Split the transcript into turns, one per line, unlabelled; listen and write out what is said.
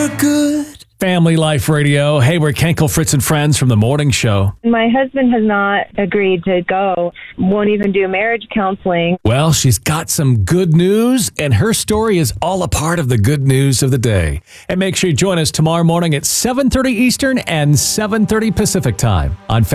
Good. Family Life Radio. Hey, we're Kenkel, Fritz, and Friends from The Morning Show.
My husband has not agreed to go, won't even do marriage counseling.
Well, she's got some good news, and her story is all a part of the good news of the day. And make sure you join us tomorrow morning at 7:30 Eastern and 7:30 Pacific time on